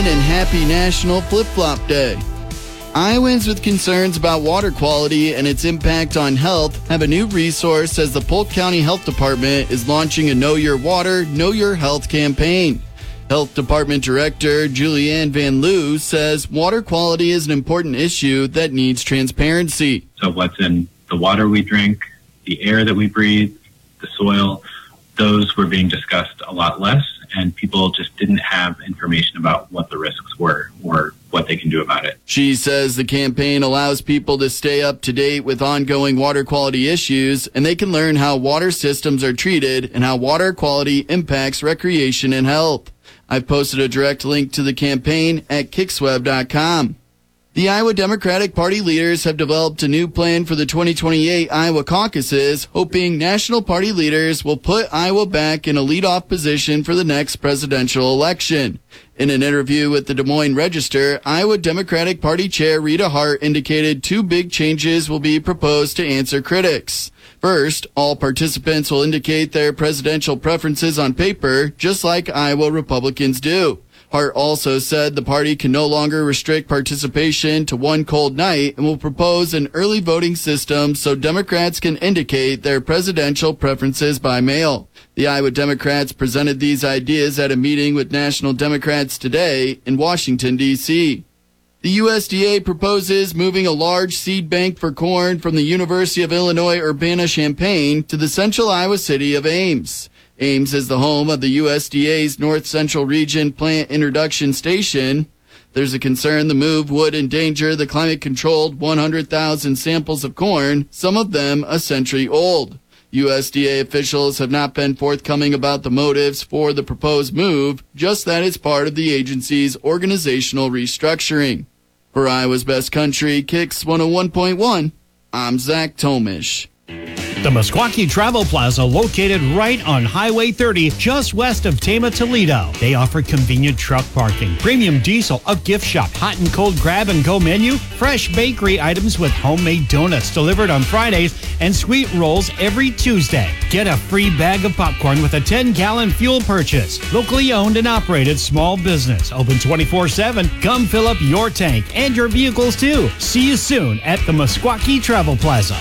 and happy National Flip-Flop Day. Iowans with concerns about water quality and its impact on health have a new resource as the Polk County Health Department is launching a Know Your Water, Know Your Health campaign. Health Department Director Julianne Van Loo says water quality is an important issue that needs transparency. So what's in the water we drink, the air that we breathe, the soil, those were being discussed a lot less, and people just didn't have information about what the risks were or what they can do about it. She says the campaign allows people to stay up to date with ongoing water quality issues, and they can learn how water systems are treated and how water quality impacts recreation and health. I've posted a direct link to the campaign at kicksweb.com. The Iowa Democratic Party leaders have developed a new plan for the 2028 Iowa caucuses, hoping National Party leaders will put Iowa back in a leadoff position for the next presidential election. In an interview with the Des Moines Register, Iowa Democratic Party Chair Rita Hart indicated two big changes will be proposed to answer critics. First, all participants will indicate their presidential preferences on paper, just like Iowa Republicans do. Hart also said the party can no longer restrict participation to one cold night and will propose an early voting system so Democrats can indicate their presidential preferences by mail. The Iowa Democrats presented these ideas at a meeting with National Democrats today in Washington, D.C. The USDA proposes moving a large seed bank for corn from the University of Illinois Urbana-Champaign to the central Iowa city of Ames. Ames is the home of the USDA's North Central Region Plant Introduction Station. There's a concern the move would endanger the climate-controlled 100,000 samples of corn, some of them a century old. USDA officials have not been forthcoming about the motives for the proposed move, just that it's part of the agency's organizational restructuring. For Iowa's Best Country, Kicks 101.1, I'm Zach Tomish. The Meskwaki Travel Plaza, located right on Highway 30, just west of Tama, Toledo. They offer convenient truck parking, premium diesel, a gift shop, hot and cold grab-and-go menu, fresh bakery items with homemade donuts delivered on Fridays, and sweet rolls every Tuesday. Get a free bag of popcorn with a 10-gallon fuel purchase. Locally owned and operated small business. Open 24/7. Come fill up your tank and your vehicles, too. See you soon at the Meskwaki Travel Plaza.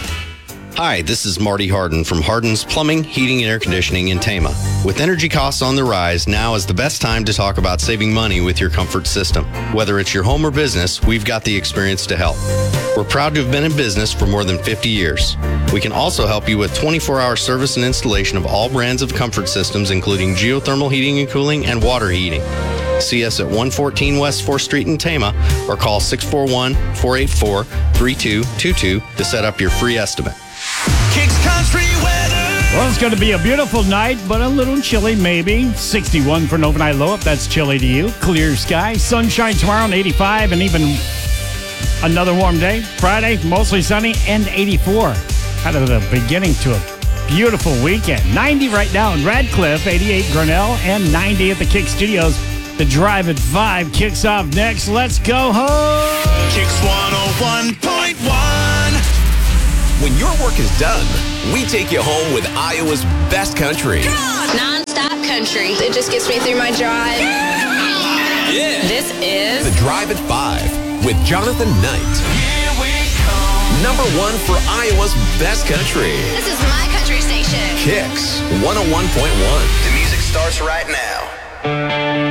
Hi, this is Marty Harden from Harden's Plumbing, Heating, and Air Conditioning in Tama. With energy costs on the rise, now is the best time to talk about saving money with your comfort system. Whether it's your home or business, we've got the experience to help. We're proud to have been in business for more than 50 years. We can also help you with 24-hour service and installation of all brands of comfort systems, including geothermal heating and cooling and water heating. See us at 114 West 4th Street in Tama or call 641-484-3222 to set up your free estimate. Kicks Country weather. Well, it's going to be a beautiful night, but a little chilly maybe. 61 for an overnight low, if that's chilly to you. Clear sky, sunshine tomorrow and 85, and even another warm day. Friday, mostly sunny and 84. Kind of the beginning to a beautiful weekend. 90 right now in Radcliffe, 88 Grinnell, and 90 at the Kick Studios. The Drive at 5 kicks off next. Let's go home. Kicks 101.1. When your work is done, we take you home with Iowa's best country. Non-stop country. It just gets me through my drive. Yeah. This is The Drive at 5 with Jonathan Knight. Here We Come. Number 1 for Iowa's best country. This is my country station. Kicks 101.1. The music starts right now.